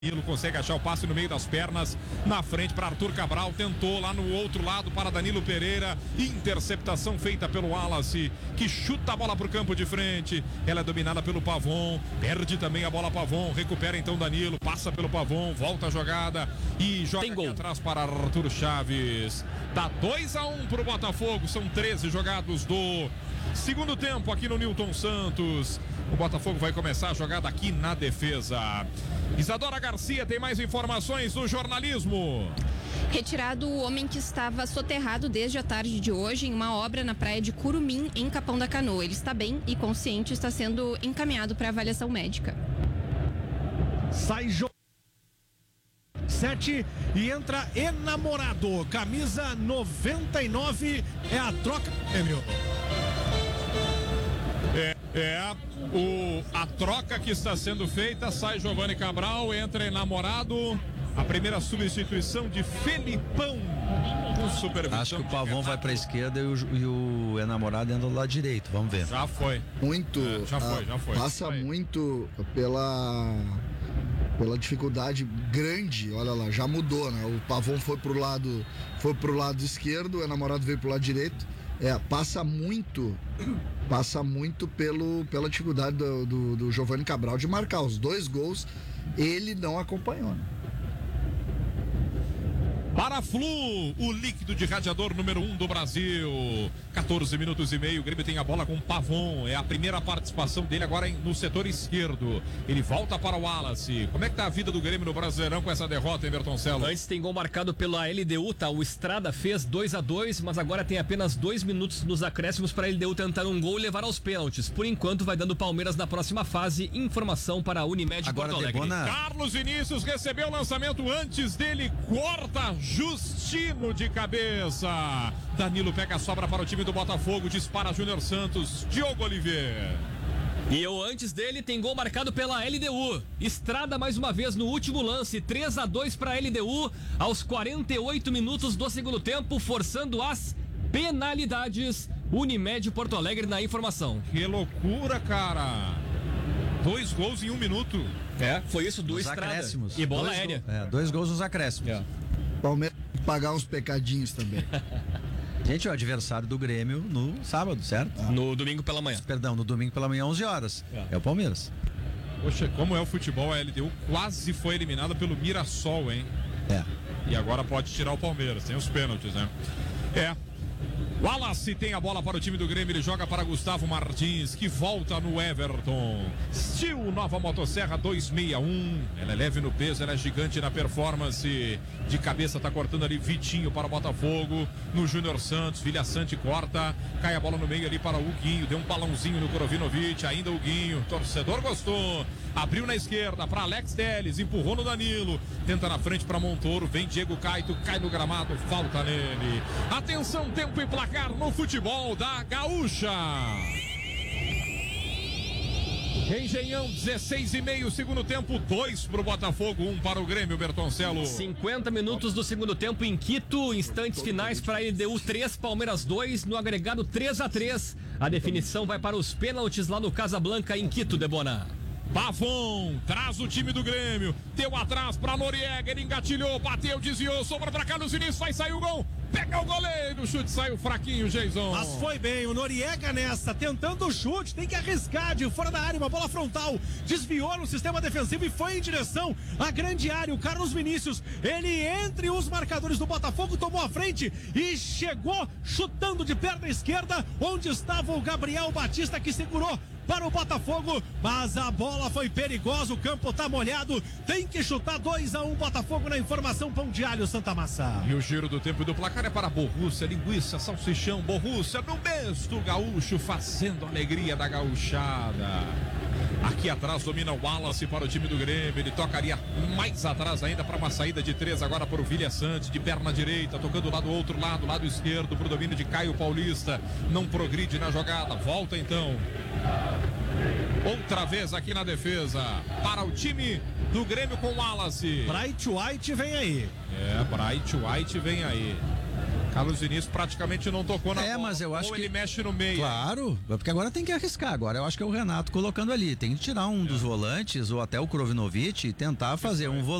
Danilo consegue achar o passe no meio das pernas, na frente para Arthur Cabral, tentou lá no outro lado para Danilo Pereira, interceptação feita pelo Wallace, que chuta a bola para o campo de frente, ela é dominada pelo Pavon, perde também a bola Pavon, recupera então Danilo, passa pelo Pavon, volta a jogada e joga aqui atrás para Arthur Chaves. Tá 2-1 pro Botafogo, são 13 jogados do segundo tempo aqui no Newton Santos. O Botafogo vai começar a jogada aqui na defesa. Isadora Garcia tem mais informações no jornalismo. Retirado o homem que estava soterrado desde a tarde de hoje em uma obra na praia de Curumim, em Capão da Canoa. Ele está bem e consciente, está sendo encaminhado para avaliação médica. Sai 7 e entra Enamorado, camisa 99, é a troca, Emil. A troca que está sendo feita, sai Giovanni Cabral, entra Enamorado, a primeira substituição de Felipão com supervisão. Acho que o Pavon vai para a esquerda e o Enamorado entra do lado direito, vamos ver. Já foi. Já foi. Passa muito pela dificuldade grande, olha lá, já mudou, né? O Pavon foi pro lado esquerdo, o Enamorado veio pro lado direito. Passa muito pela dificuldade do Giovanni Cabral de marcar os 2 gols, ele não acompanhou, né? Para Flu, o líquido de radiador número 1 do Brasil. 14 minutos e meio, o Grêmio tem a bola com o Pavon. É a primeira participação dele agora no setor esquerdo. Ele volta para o Wallace. Como é que tá a vida do Grêmio no Brasileirão com essa derrota, hein, Bertoncello? Antes tem gol marcado pela LDU, tá? O Estrada fez 2-2, mas agora tem apenas 2 minutos nos acréscimos para a LDU tentar um gol e levar aos pênaltis. Por enquanto vai dando Palmeiras na próxima fase. Informação para a Unimed agora Porto Alegre. Carlos Vinícius recebeu o lançamento antes dele, corta Justino de cabeça. Danilo pega a sobra para o time do Botafogo, dispara Júnior Santos, Diogo Oliveira. E antes dele tem gol marcado pela LDU. Estrada mais uma vez no último lance, 3-2 para a LDU aos 48 minutos do segundo tempo, forçando as penalidades. Unimed Porto Alegre na informação. Que loucura, cara. 2 gols em 1 minuto. Foi isso do Estrada. Acréscimos. E bola aérea. 2 gols nos acréscimos. Palmeiras pagar uns pecadinhos também. Gente, o adversário do Grêmio no sábado, certo? No domingo pela manhã. Perdão, no domingo pela manhã, 11 horas. É o Palmeiras. Poxa, como é o futebol, a LDU quase foi eliminada pelo Mirassol, hein? E agora pode tirar o Palmeiras, tem os pênaltis, né? Wallace tem a bola para o time do Grêmio, ele joga para Gustavo Martins, que volta no Everton. Steel, nova motosserra 261, ela é leve no peso, ela é gigante na performance. De cabeça tá cortando ali Vitinho para o Botafogo, no Júnior Santos, Vilha Sante corta, cai a bola no meio ali para o Huguinho, deu um balãozinho no Korovinovic, ainda o Huguinho, torcedor gostou, abriu na esquerda para Alex Telles, empurrou no Danilo, tenta na frente para Montoro, vem Diego Caito, cai no gramado, falta nele. Atenção, tempo e placar no futebol da Gaúcha. Engenhão, 16,5, segundo tempo, 2 pro Botafogo, 1 para o Grêmio, Bertoncello. 50 minutos do segundo tempo em Quito, instantes finais para a LDU 3, Palmeiras 2, no agregado 3-3. A definição vai para os pênaltis lá no Casablanca, em Quito, Debona. Pavon traz o time do Grêmio, deu atrás para Noriega, ele engatilhou, bateu, desviou, sobra para Carlos Vinícius, vai sair o gol, pega o goleiro, o chute saiu fraquinho, Jason. Mas foi bem, o Noriega nessa, tentando o chute, tem que arriscar de fora da área, uma bola frontal, desviou no sistema defensivo e foi em direção à grande área. O Carlos Vinícius, ele entre os marcadores do Botafogo, tomou a frente e chegou chutando de perna esquerda, onde estava o Gabriel Batista, que segurou para o Botafogo, mas a bola foi perigosa, o campo tá molhado, tem que chutar 2-1 Botafogo na informação, Pão de Alho Santa Massa. E o giro do tempo e do placar é para Borrússia, linguiça, salsichão, Borrússia, no mês do gaúcho, fazendo a alegria da gauchada. Aqui atrás domina o Wallace para o time do Grêmio, ele tocaria mais atrás ainda para uma saída de 3 agora para o Vilha Sante, de perna direita, tocando lá do outro lado, lado esquerdo, para o domínio de Caio Paulista, não progride na jogada, volta então. Outra vez aqui na defesa, para o time do Grêmio com Wallace. Bright White vem aí. Bright White vem aí. Carlos Vinícius praticamente não tocou na bola. Mas eu acho ou que ele mexe no meio. Claro, porque agora tem que arriscar. Agora eu acho que é o Renato colocando ali. Tem que tirar um dos volantes ou até o Krovinovic e tentar fazer um volante